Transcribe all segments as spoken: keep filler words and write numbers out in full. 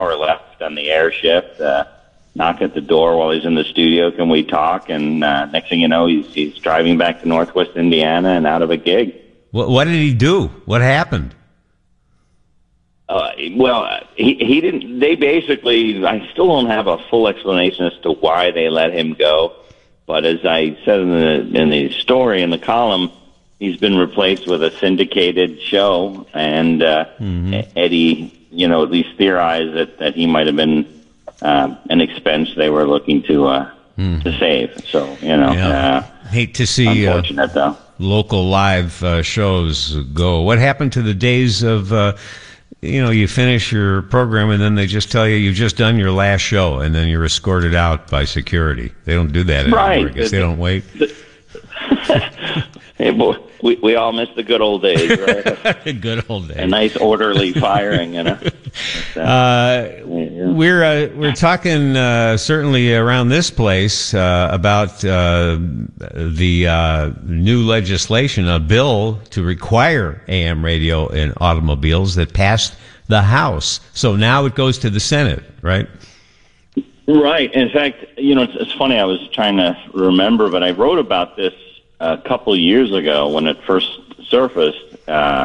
hour left on the air shift. Uh, knock at the door while he's in the studio. Can we talk? And uh, next thing you know, he's, he's driving back to Northwest Indiana and out of a gig. What, what did he do? What happened? Uh, well, he he didn't. They basically. I still don't have a full explanation as to why they let him go. But as I said in the in the story in the column, he's been replaced with a syndicated show, and uh, mm-hmm. Eddie, you know, at least theorized that that he might have been uh, an expense they were looking to uh, mm. to save. So you know, yeah. uh, hate to see unfortunate uh, though. local live uh, shows go. What happened to the days of? Uh, You know, you finish your program and then they just tell you you've just done your last show, and then you're escorted out by security. They don't do that anymore. Right. I guess they don't wait. Hey, boy, we we all miss the good old days, right? The good old days. A nice orderly firing, you know. Uh, yeah. We're uh, we're talking uh, certainly around this place uh, about uh, the uh, new legislation, a bill to require A M radio in automobiles that passed the House. So now it goes to the Senate, right? Right. In fact, you know, it's, it's funny. I was trying to remember, but I wrote about this a couple years ago when it first surfaced, uh,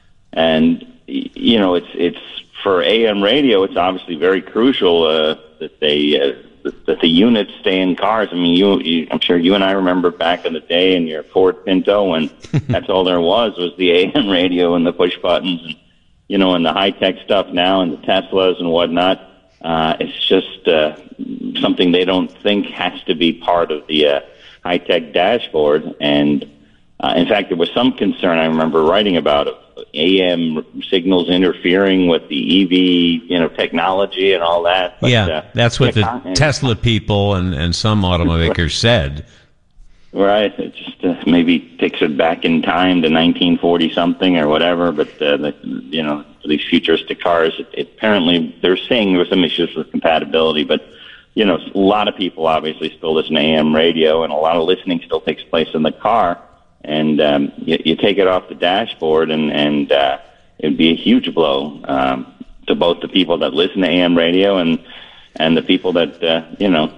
and you know, it's it's. For A M radio, it's obviously very crucial uh, that they uh, that the units stay in cars. I mean, you, you, I'm sure you and I remember back in the day in your Ford Pinto when that's all there was was the A M radio and the push buttons, and you know, and the high tech stuff now and the Teslas and whatnot. Uh, it's just uh, something they don't think has to be part of the uh, high tech dashboard. And uh, in fact, there was some concern I remember writing about it. A M signals interfering with the E V, you know, technology and all that. But, yeah, uh, that's what the and, Tesla people and, and some automakers said. Right. It just uh, maybe takes it back in time to nineteen forty something or whatever. But, uh, the, you know, for these futuristic cars, it, it apparently they're saying there were some issues with compatibility. But, you know, a lot of people obviously still listen to A M radio, and a lot of listening still takes place in the car. And um, you, you take it off the dashboard, and, and uh, it would be a huge blow um, to both the people that listen to A M radio and and the people that uh, you know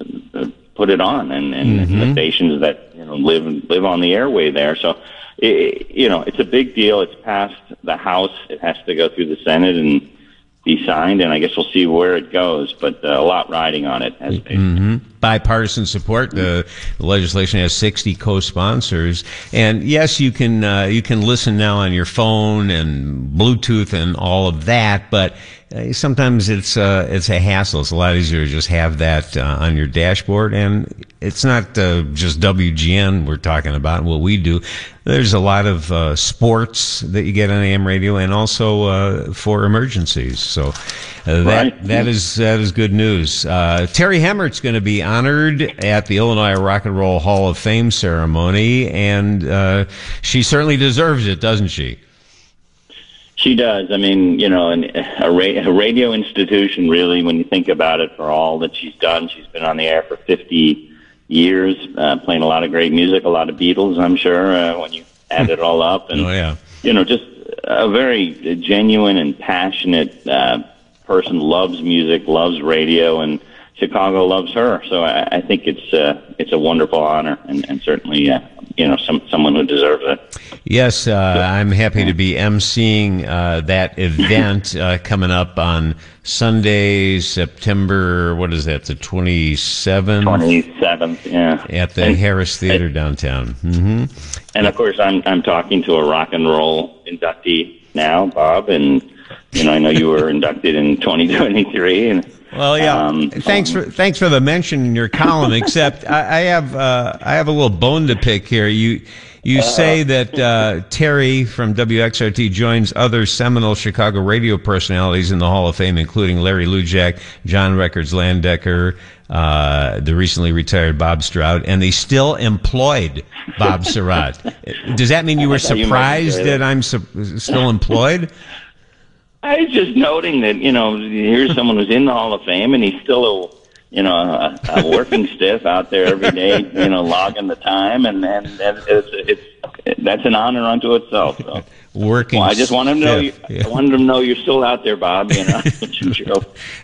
put it on, and, and, mm-hmm. and the stations that you know live live on the airway there. So it, you know it's a big deal. It's passed the House. It has to go through the Senate and be signed, and I guess we'll see where it goes. But uh, a lot riding on it. As mm-hmm. Bipartisan support. The, the legislation has sixty co-sponsors, and yes, you can uh, you can listen now on your phone and Bluetooth and all of that. But uh, sometimes it's uh, it's a hassle. It's a lot easier to just have that uh, on your dashboard, and it's not uh, just W G N we're talking about. What we do. There's a lot of uh, sports that you get on A M radio, and also uh, for emergencies. So uh, that right. that is that is good news. Uh, Terry Hemmert's going to be honored at the Illinois Rock and Roll Hall of Fame ceremony, and uh, she certainly deserves it, doesn't she? She does. I mean, you know, an, a, ra- a radio institution, really, when you think about it, for all that she's done. She's been on the air for fifty years, uh, playing a lot of great music, a lot of Beatles, I'm sure, uh, when you add it all up. And, oh, yeah. you know, just a very genuine and passionate uh, person, loves music, loves radio, and Chicago loves her. So I, I think it's uh, it's a wonderful honor, and, and certainly, uh, you know, some someone who deserves it. Yes, uh, I'm happy to be emceeing uh, that event uh, coming up on Sunday, September, what is that, the twenty-seventh? twenty-seventh, yeah. At the and, Harris Theater and, downtown. Mm-hmm. And, of course, I'm I'm talking to a rock and roll inductee now, Bob, and, you know, I know you were inducted in twenty twenty-three, and well, yeah. Um, thanks um, for thanks for the mention in your column. Except I, I have uh, I have a little bone to pick here. You you uh, say that uh, Terry from W X R T joins other seminal Chicago radio personalities in the Hall of Fame, including Larry Lujack, John Records Landecker, uh, the recently retired Bob Stroud, and they still employed Bob Surratt. Does that mean you were surprised that I'm su- still employed? I was just noting that, you know, here's someone who's in the Hall of Fame, and he's still you know, a, a working stiff out there every day, you know, logging the time, and and, and it's, it's that's an honor unto itself. So. Working. Well, I just wanted to know. You, yeah. I wanted to know you're still out there, Bob. You know,